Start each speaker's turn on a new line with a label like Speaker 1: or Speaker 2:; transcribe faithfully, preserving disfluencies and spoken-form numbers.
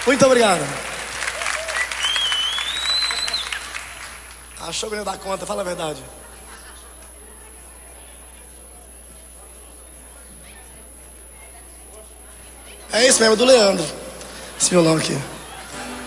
Speaker 1: Muito obrigado. Achou que não ia dar conta, fala a verdade. É isso mesmo, do Leandro. Esse violão aqui.